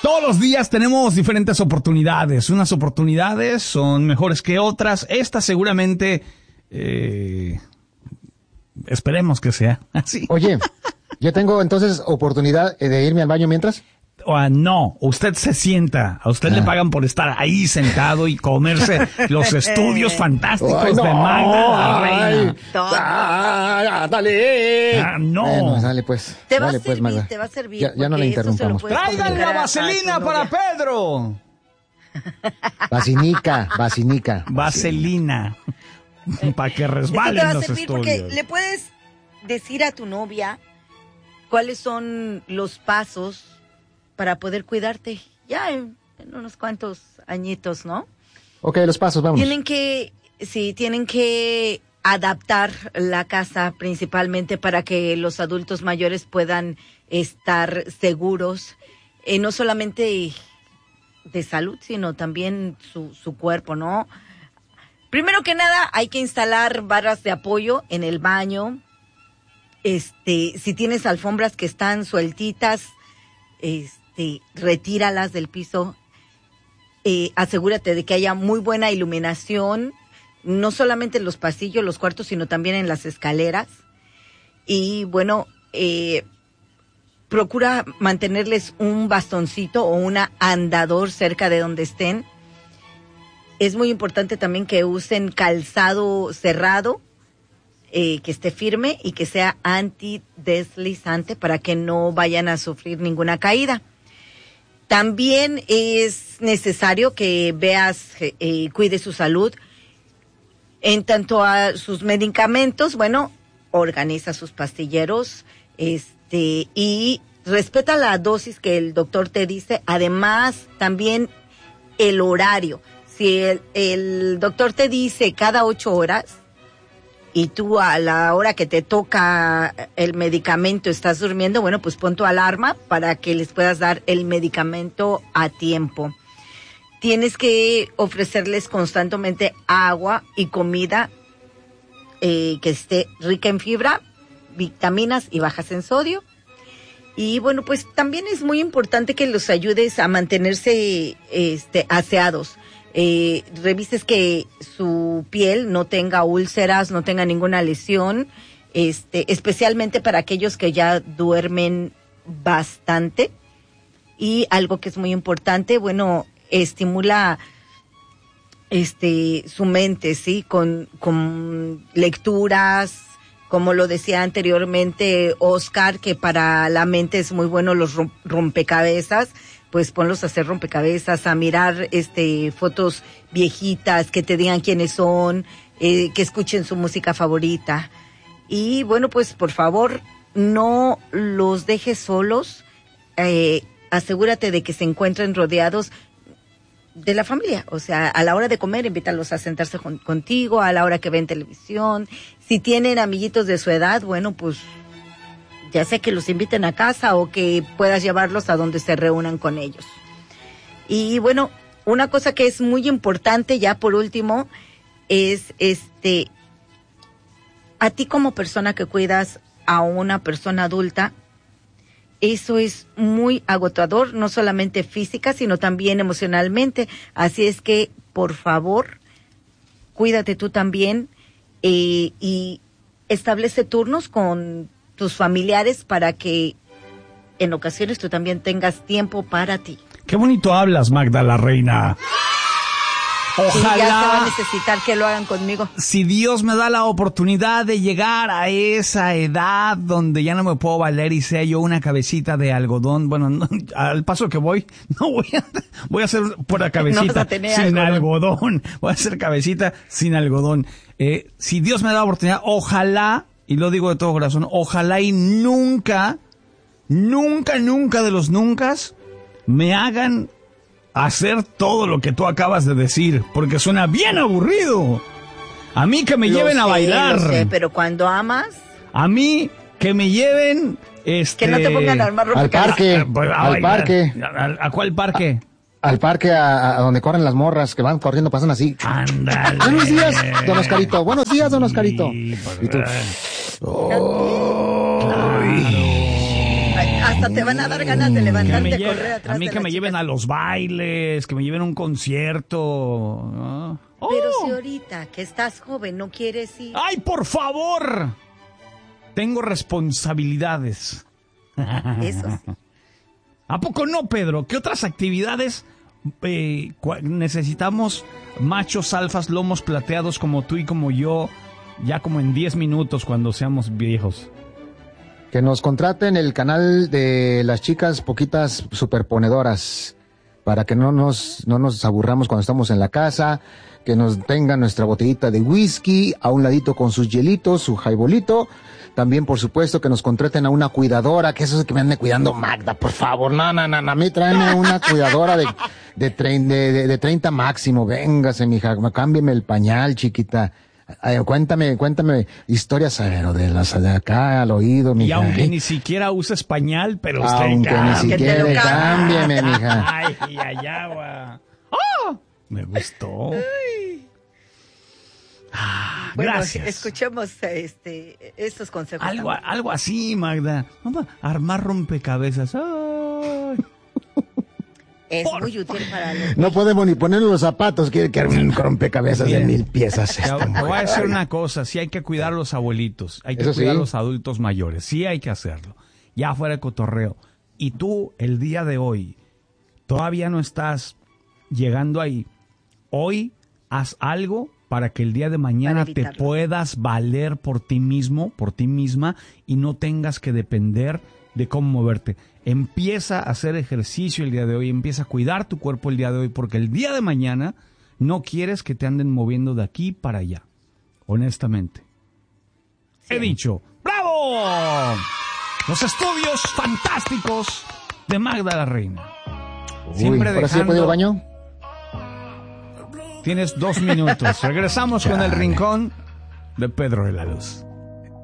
Todos los días tenemos diferentes oportunidades. Unas oportunidades son mejores que otras. Esta seguramente, esperemos que sea así. Oye, ¿yo tengo entonces oportunidad de irme al baño mientras? No, usted se sienta. A usted le pagan por estar ahí sentado y comerse los estudios fantásticos de Magda la Reina. ¡Dale! No. Bueno, dale pues. Te va a dale, servir, pues, Magda. te va a servir. Ya no la interrumpamos. ¡Traigan la vaselina para Pedro! Vaselina. Vaselina. Para que resbalen te va los a servir estudios. porque le puedes decir a tu novia cuáles son los pasos para poder cuidarte ya en unos cuantos añitos, ¿no? Ok, los pasos, vamos. Tienen que adaptar la casa principalmente para que los adultos mayores puedan estar seguros, no solamente de salud, sino también su cuerpo, ¿no? Primero que nada, hay que instalar barras de apoyo en el baño. Si tienes alfombras que están sueltitas, retíralas del piso. Asegúrate de que haya muy buena iluminación, no solamente en los pasillos, los cuartos, sino también en las escaleras. Y bueno, procura mantenerles un bastoncito o un andador cerca de donde estén. Es muy importante también que usen calzado cerrado, que esté firme y que sea antideslizante para que no vayan a sufrir ninguna caída. También es necesario que veas, cuide su salud. En tanto a sus medicamentos, bueno, organiza sus pastilleros, y respeta la dosis que el doctor te dice. Además, también el horario. Si el doctor te dice cada 8 horas y tú a la hora que te toca el medicamento estás durmiendo, bueno, pues pon tu alarma para que les puedas dar el medicamento a tiempo. Tienes que ofrecerles constantemente agua y comida que esté rica en fibra, vitaminas y bajas en sodio. Y bueno, pues también es muy importante que los ayudes a mantenerse aseados. Revises que su piel no tenga úlceras, no tenga ninguna lesión, especialmente para aquellos que ya duermen bastante. Y algo que es muy importante, bueno, estimula su mente, ¿sí? Con lecturas, como lo decía anteriormente Oscar, que para la mente es muy bueno los rompecabezas. Pues ponlos a hacer rompecabezas, a mirar fotos viejitas, que te digan quiénes son, que escuchen su música favorita. Y bueno, pues por favor, no los dejes solos. Asegúrate de que se encuentren rodeados de la familia. O sea, a la hora de comer, invítalos a sentarse contigo, a la hora que ven televisión. Si tienen amiguitos de su edad, bueno, pues ya sea que los inviten a casa o que puedas llevarlos a donde se reúnan con ellos. Y bueno, una cosa que es muy importante, ya por último, es a ti como persona que cuidas a una persona adulta, eso es muy agotador, no solamente física, sino también emocionalmente. Así es que, por favor, cuídate tú también, y establece turnos con tus familiares para que en ocasiones tú también tengas tiempo para ti. Qué bonito hablas, Magda la Reina. Ojalá. Y ya se va a necesitar que lo hagan conmigo. Si Dios me da la oportunidad de llegar a esa edad donde ya no me puedo valer y sea yo una cabecita de algodón, bueno, no, al paso que voy a hacer pura cabecita sin algodón. Voy a hacer cabecita sin algodón. Si Dios me da la oportunidad, ojalá, y lo digo de todo corazón, ojalá y nunca de los nuncas me hagan hacer todo lo que tú acabas de decir, porque suena bien aburrido. A mí que me lleven a bailar. Lo sé, pero cuando amas. A mí que me lleven, que no te pongan a armar rompecabezas. Al parque. ¿A cuál parque? Al parque, a donde corren las morras, que van corriendo, pasan así. Ándale. Buenos días, don Oscarito. Buenos días, don Oscarito. Sí, y tú. Hasta hasta te van a dar ganas de levantarte y correr atrás a mí de que me las lleven chicas. a los bailes, que me lleven a un concierto. ¿No? Pero ¡Oh! si ahorita que estás joven no quieres ir. ¡Ay, por favor! Tengo responsabilidades. Eso sí. ¿A poco no, Pedro? ¿Qué otras actividades necesitamos machos alfas, lomos plateados como tú y como yo, ya como en 10 minutos cuando seamos viejos? Que nos contraten el canal de las chicas poquitas superponedoras para que no nos aburramos cuando estamos en la casa, que nos tengan nuestra botellita de whisky a un ladito con sus hielitos, su highbolito. También, por supuesto, que nos contraten a una cuidadora, que eso es que me ande cuidando Magda, por favor. No, a mí tráeme una cuidadora de 30 máximo. Véngase, mija, cámbiame el pañal, chiquita. Ay, cuéntame historias pero de las de acá al oído, mija. Y aunque ni siquiera uses pañal, pero usted aunque ni siquiera cámbiame, mija. Ay, agua. ¡Oh! Me gustó. Bueno, gracias. escuchemos estos consejos. Algo así, Magda. Vamos a armar rompecabezas. Ay. Es muy útil para los... No podemos ni poner los zapatos, quiere que arme un rompecabezas de 1000 piezas. Te voy a decir una cosa, sí hay que cuidar a los abuelitos, hay que Eso cuidar a sí. los adultos mayores, sí hay que hacerlo, ya fuera de cotorreo. Y tú, el día de hoy, todavía no estás llegando ahí. Hoy, haz algo para que el día de mañana te puedas valer por ti mismo, por ti misma, y no tengas que depender de cómo moverte. Empieza a hacer ejercicio el día de hoy, empieza a cuidar tu cuerpo el día de hoy, porque el día de mañana no quieres que te anden moviendo de aquí para allá, honestamente. Sí. He dicho, ¡bravo! Los estudios fantásticos de Magda la Reina. Siempre ¿ahora sí puedo ir al baño? Tienes 2 minutos. Regresamos con el rincón de Pedro de la Luz.